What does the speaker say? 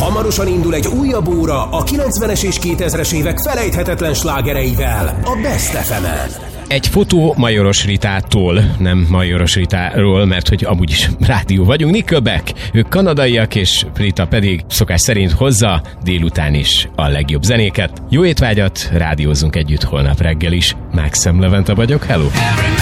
Hamarosan indul egy újabb óra a 90-es és 2000-es évek felejthetetlen slágereivel a Best FM-en. Egy fotó Majoros Ritától, nem Majoros Ritáról, mert hogy amúgy is rádió vagyunk. Nickelback, ők kanadaiak, és Rita pedig szokás szerint hozza délután is a legjobb zenéket. Jó étvágyat, rádiózunk együtt holnap reggel is. Mákszem Levente vagyok, hello!